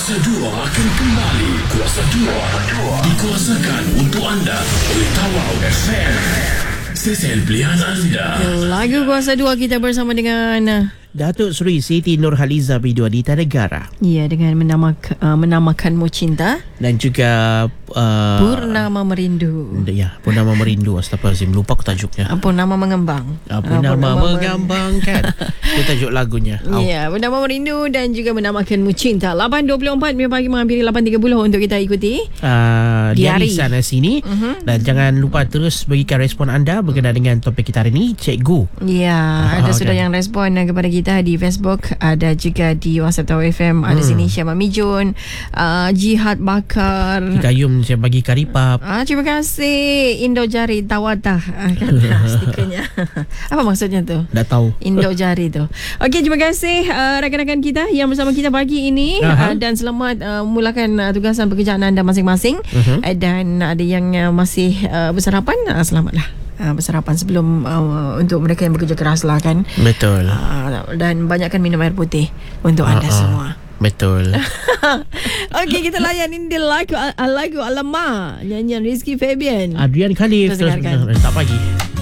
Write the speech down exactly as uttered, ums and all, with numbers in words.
Kuasa dua akan kembali. Kuasa dua dikuasakan untuk anda oleh Tawau F M. Stesen pilihan anda. Lagu Kuasa dua kita bersama dengan Datuk Seri Siti Nurhaliza Bidwadita Negara. Ya, dengan menamak, uh, menamakanmu cinta dan juga uh, Purnama Merindu. Ya, Purnama Merindu. Astagfirullahaladzim, lupa aku tajuknya. Purnama Mengembang. Apa nama Mengembang kan? Itu tajuk lagunya. Ya, Purnama Merindu dan juga menamakanmu cinta. lapan dua puluh empat pagi menghampiri lapan tiga puluh untuk kita ikuti uh, Diari sana sini. uh-huh. Dan jangan lupa terus berikan respon anda berkenaan dengan topik kita hari ini, Cikgu. Ya, uh, ada okay. sudah yang respon kepada kita di Facebook, ada juga di WhatsApp Tawau F M. Ada hmm. sini Syama Mijun, uh, Jihad Bakar, Kayum saya bagi karipap. Ah, terima kasih Indo Jari Tawatah ah, kan stikernya. Apa maksudnya tu? Tak tahu. Indo Jari tu. Okey, terima kasih uh, rakan-rakan kita yang bersama kita pagi ini uh, dan selamat uh, mulakan uh, tugasan pekerjaan anda masing-masing. Uh-huh. Uh, dan ada yang uh, masih uh, bersarapan, uh, selamatlah. Uh, bersarapan sebelum uh, untuk mereka yang bekerja keras lah kan. Betul. Uh, dan banyakkan minum air putih untuk anda uh-uh. semua. Betul. Okey, kita layan ini lagu lagu Alamak nyanyian Rizky Febian. Adrian Khalif. Terus dengarkan. Tak pagi.